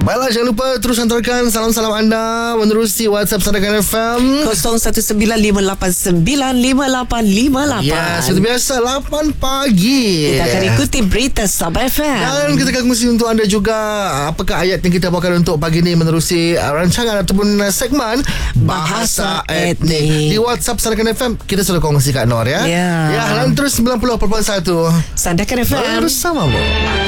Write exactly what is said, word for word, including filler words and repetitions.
Baiklah, jangan lupa terus hantarkan salam-salam anda menerusi WhatsApp Sandakan F M kosong satu sembilan lima lapan sembilan lima lapan lima lapan. Ya, seperti biasa lapan pagi Kita akan ikuti berita Sabah F M. dan kita akan kongsi untuk anda juga apakah ayat yang kita bawakan untuk pagi ni menerusi uh, rancangan ataupun uh, segmen Bahasa, Bahasa Etnik Etnik. di WhatsApp Sandakan F M. Kita sudah kongsi Kak Nor ya. Ya. Ya, dan terus sembilan puluh perpuluhan satu Sandakan F M bersamamu.